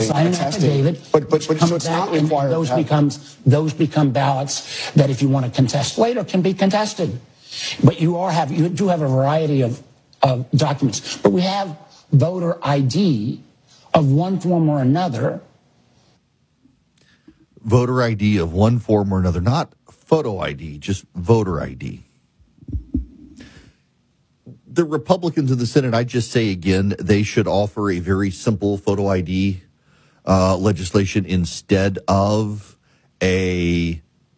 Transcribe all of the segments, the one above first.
sign an affidavit, but so comes it's back, not required. and those become ballots that, if you want to contest later, can be contested. But you do have a variety of documents. But we have voter ID of one form or another. Voter ID of one form or another, not photo ID, just voter ID. The Republicans in the Senate, I just say again, they should offer a very simple photo ID legislation instead of a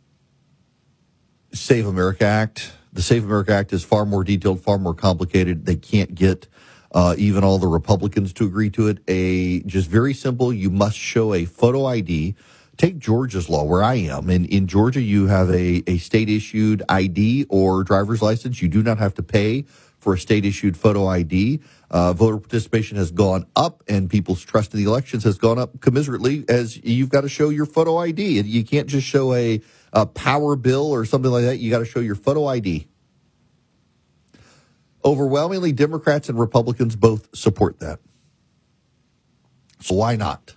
Save America Act. The Save America Act is far more detailed, far more complicated. They can't get even all the Republicans to agree to it. Just very simple, you must show a photo ID. Take Georgia's law, where I am. In Georgia, you have a state-issued ID or driver's license. You do not have to pay for a state-issued photo ID. Voter participation has gone up, and people's trust in the elections has gone up commensurately, as you've got to show your photo ID. And you can't just show a power bill or something like that. You got to show your photo ID. Overwhelmingly, Democrats and Republicans both support that. So why not?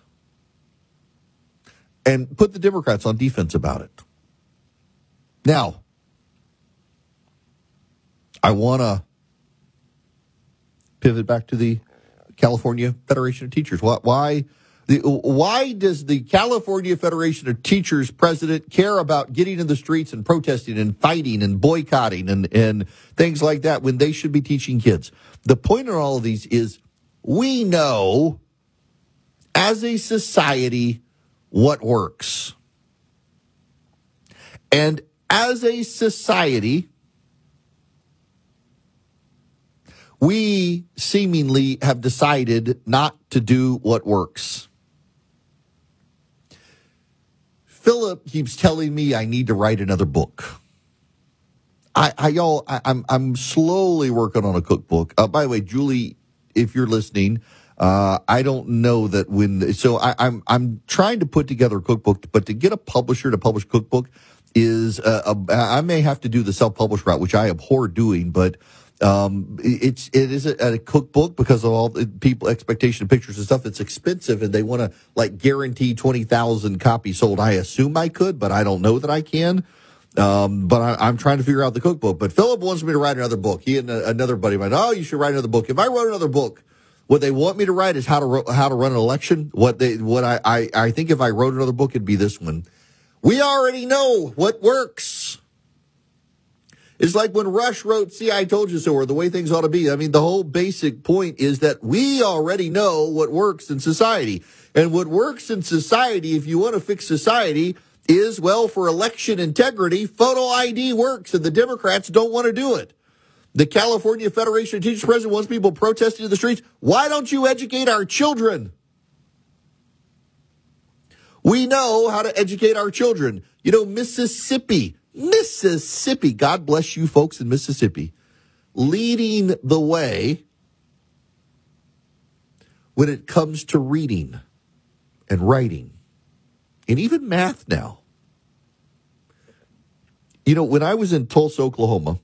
And put the Democrats on defense about it. Now, I want to pivot back to the California Federation of Teachers. Why does the California Federation of Teachers president care about getting in the streets and protesting and fighting and boycotting and things like that when they should be teaching kids? The point in all of these is we know as a society what works. And as a society, we seemingly have decided not to do what works. Philip keeps telling me I need to write another book. I'm slowly working on a cookbook. By the way, Julie, if you're listening, I don't know that I'm trying to put together a cookbook, but to get a publisher to publish a cookbook is I may have to do the self-publish route, which I abhor doing, but it is a cookbook because of all the people expectation of pictures and stuff. It's expensive, and they want to guarantee 20,000 copies sold. I assume I could, but I don't know that I can. But I'm trying to figure out the cookbook. But Philip wants me to write another book. He and another buddy of mine. Oh, you should write another book. If I wrote another book, what they want me to write is how to run an election. I think if I wrote another book, it'd be this one. We already know what works. It's like when Rush wrote See, I Told You So, or The Way Things Ought to Be. I mean, the whole basic point is that we already know what works in society. And what works in society, if you want to fix society, is, well, for election integrity, photo ID works, and the Democrats don't want to do it. The California Federation of Teachers president wants people protesting in the streets. Why don't you educate our children? We know how to educate our children. You know, Mississippi, God bless you folks in Mississippi, leading the way when it comes to reading and writing and even math now. You know, when I was in Tulsa, Oklahoma,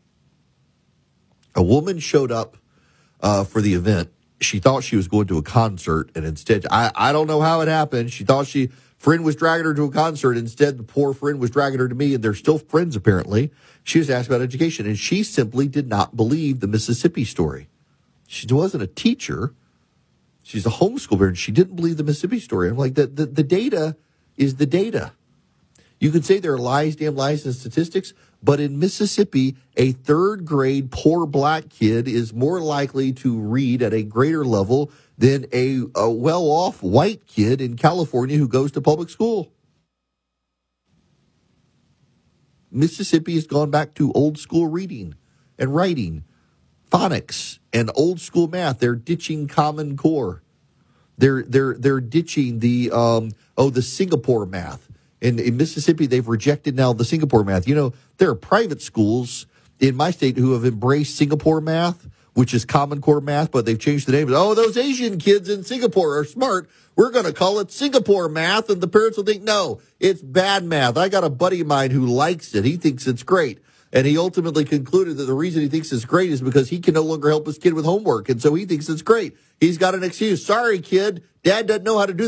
a woman showed up for the event. She thought she was going to a concert, and instead, I don't know how it happened. She thought friend was dragging her to a concert. Instead, the poor friend was dragging her to me, and they're still friends, apparently. She was asked about education, and she simply did not believe the Mississippi story. She wasn't a teacher. She's a homeschool parent. She didn't believe the Mississippi story. I'm like, the data is the data. You could say there are lies, damn lies, and statistics, but in Mississippi, a third grade poor black kid is more likely to read at a greater level than a well-off white kid in California who goes to public school. Mississippi has gone back to old school reading and writing, phonics, and old school math. They're ditching Common Core. They're ditching the Singapore math. In Mississippi, they've rejected now the Singapore math. You know, there are private schools in my state who have embraced Singapore math, which is Common Core math, but they've changed the name. Oh, those Asian kids in Singapore are smart. We're going to call it Singapore math, and the parents will think, no, it's bad math. I got a buddy of mine who likes it. He thinks it's great. And he ultimately concluded that the reason he thinks it's great is because he can no longer help his kid with homework, and so he thinks it's great. He's got an excuse. Sorry, kid. Dad doesn't know how to do